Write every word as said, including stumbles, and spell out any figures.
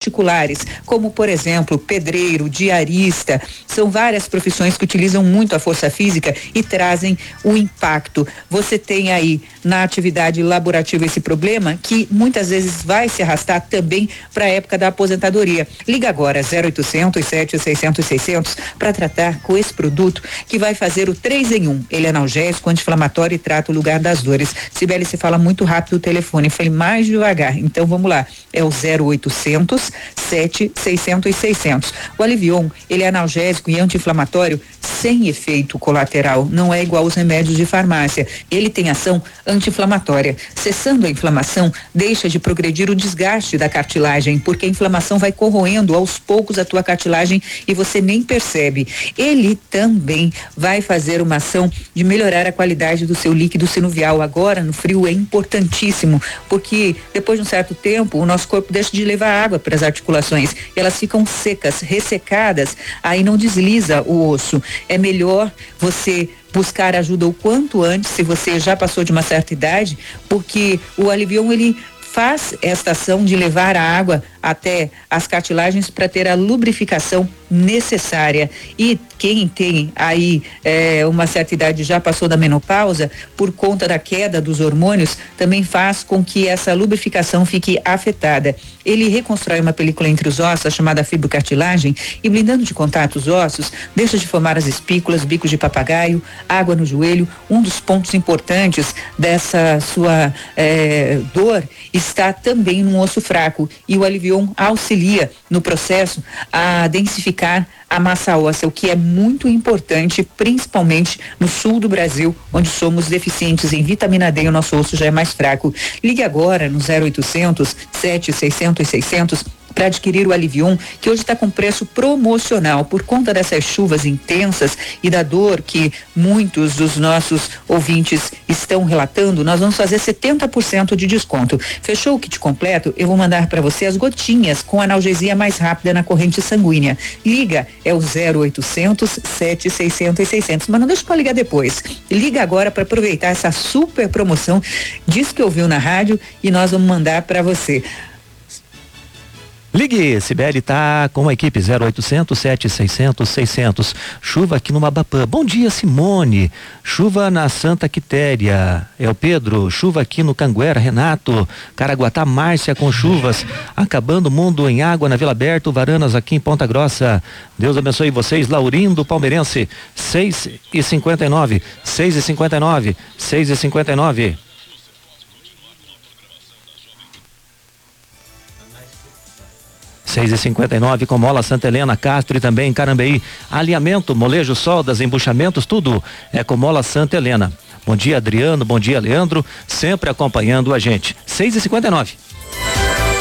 particulares, como por exemplo, pedreiro, diarista, são várias profissões que utilizam muito a força física e trazem o impacto. Você tem aí na atividade laborativa esse problema que muitas vezes vai se arrastar também para a época da aposentadoria. Liga agora zero oitocentos, sete seiscentos, seiscentos para tratar com esse produto que vai fazer o três em um. Ele é analgésico, anti-inflamatório e trata o lugar das dores. Sibeli, se fala muito rápido o telefone, falei mais devagar. Então vamos lá. É o zero oitocentos, sete seiscentos, seiscentos. O Alivion, ele é analgésico e anti-inflamatório sem efeito colateral, não é igual aos remédios de farmácia. Ele tem ação anti-inflamatória. Cessando a inflamação, deixa de progredir o desgaste da cartilagem, porque a inflamação vai corroendo aos poucos a tua cartilagem e você nem percebe. Ele também vai fazer uma ação de melhorar a qualidade do seu líquido sinovial. Agora, no frio, é importantíssimo, porque depois de um certo tempo, o nosso corpo deixa de levar água para as articulações. Elas ficam secas, ressecadas, aí não desliza o osso. É melhor você buscar ajuda o quanto antes, se você já passou de uma certa idade, porque o Alivion, ele faz esta ação de levar a água até as cartilagens para ter a lubrificação necessária. E quem tem aí é, uma certa idade, já passou da menopausa, por conta da queda dos hormônios, também faz com que essa lubrificação fique afetada. Ele reconstrói uma película entre os ossos, chamada fibrocartilagem, e blindando de contato os ossos, deixa de formar as espículas, bicos de papagaio, água no joelho. Um dos pontos importantes dessa sua é, dor está também no osso fraco, e o Alivion auxilia no processo a densificar a massa óssea, o que é muito importante, principalmente no sul do Brasil, onde somos deficientes em vitamina D e o nosso osso já é mais fraco. Ligue agora no zero oitocentos, sete seiscentos, seiscentos para adquirir o Alivion, que hoje está com preço promocional por conta dessas chuvas intensas e da dor que muitos dos nossos ouvintes estão relatando. Nós vamos fazer setenta por cento de desconto. Fechou o kit completo? Eu vou mandar para você as gotinhas com analgesia mais rápida na corrente sanguínea. Liga, é o zero oitocentos, sete seiscentos, seiscentos, mas não deixa para ligar depois. Liga agora para aproveitar essa super promoção. Diz que ouviu na rádio e nós vamos mandar para você. Ligue, Sibeli tá com a equipe zero oitocentos, sete seiscentos, seiscentos. Chuva aqui no Mabapã. Bom dia, Simone. Chuva na Santa Quitéria. É o Pedro. Chuva aqui no Canguera, Renato. Caraguatá, Márcia com chuvas. Acabando o mundo em água na Vila Aberto, Varanas aqui em Ponta Grossa. Deus abençoe vocês. Laurindo Palmeirense, seis e cinquenta e nove. seis e cinquenta e nove. seis e cinquenta e nove. seis e cinquenta e nove com Mola Santa Helena, Castro e também Carambeí. Alinhamento, molejo, soldas, embuchamentos, tudo é com Mola Santa Helena. Bom dia, Adriano, bom dia, Leandro, sempre acompanhando a gente. seis e cinquenta e nove.